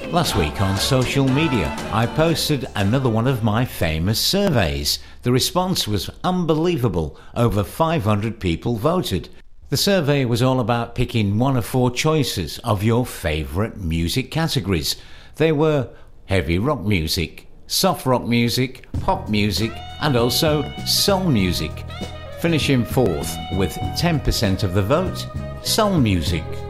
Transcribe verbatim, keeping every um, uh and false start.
Last week on social media, I posted another one of my famous surveys. The response was unbelievable. Over five hundred people voted. The survey was all about picking one of four choices of your favourite music categories. They were heavy rock music, soft rock music, pop music, and also soul music. Finishing fourth with ten percent of the vote, soul music.